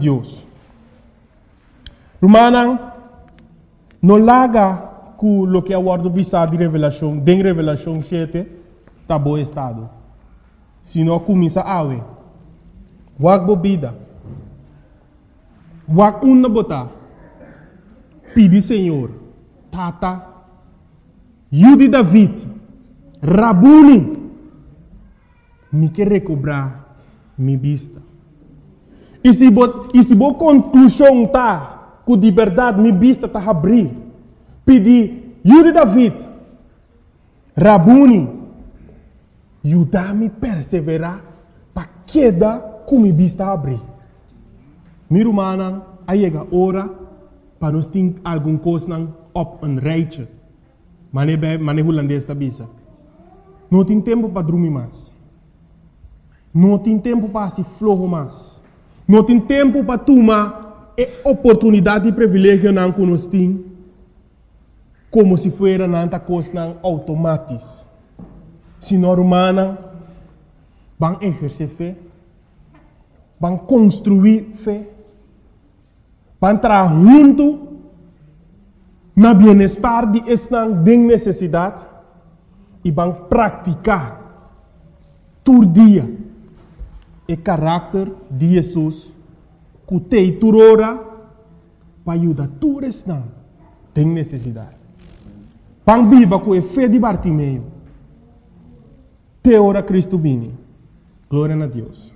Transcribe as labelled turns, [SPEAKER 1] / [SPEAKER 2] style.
[SPEAKER 1] Deus. Romanan, não larga com o que é o ordem bisa de revelação, de revelação 7, tá bom estado. Senão começa a ver. Wag bobida. Wag na bota. Pedi Senhor, Tata, Yudi David, Rabuni, me quer recobrar minha vista. E se bo conclusão tá, com de verdade minha vista tá abrir, pedi Yudi David, Rabuni, ajudar-me a perseverar para queda com minha vista abrir. Meu irmão, aí chega a hora para nós ter alguma coisa op een rijtje. Mane holandês da bisa. Não tem tempo para dormir mais. Não tem tempo para se flojo mais. Não tem tempo para tomar a oportunidade e privilégio não que nós temos, como se fosse nanta coisa automática. Se nós humanos vão exercer fé, vão construir fé, vão trabalhar junto na bem-estar de esta necessidade e vão praticar todo dia o caráter de Jesus que tem toda hora para ajudar todos esta tem necessidade. Vão viver com a fé de Bartimeu. Te ora Cristo vini. Glória a Deus.